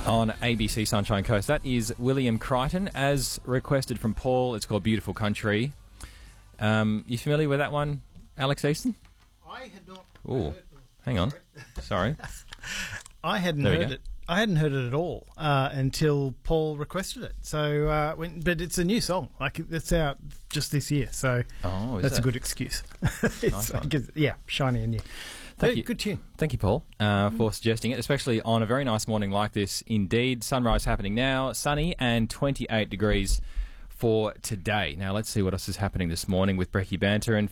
on ABC Sunshine Coast. That is William Crichton, as requested from Paul. It's called Beautiful Country. You familiar with that one, Alex Easton? I had not. Oh, hang on. Sorry. I hadn't heard it. I hadn't heard it at all until Paul requested it. So, but it's a new song. Like, it's out just this year. So that's a good excuse. Nice one. Shiny and new. Thank you. Good tune. Thank you, Paul, for suggesting it, especially on a very nice morning like this. Indeed, sunrise happening now, sunny and 28 degrees for today. Now, let's see what else is happening this morning with Brekkie Banter. And